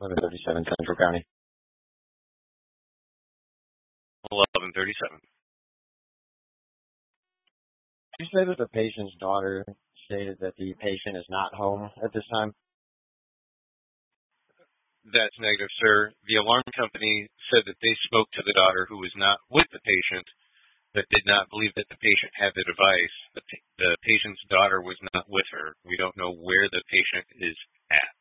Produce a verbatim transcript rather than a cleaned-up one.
eleven thirty-seven Central County. eleven thirty-seven. Did you say that the patient's daughter stated that the patient is not home at this time? That's negative, sir. The alarm company said that they spoke to the daughter who was not with the patient, but did not believe that the patient had the device. The, the patient's daughter was not with her. We don't know where the patient is at.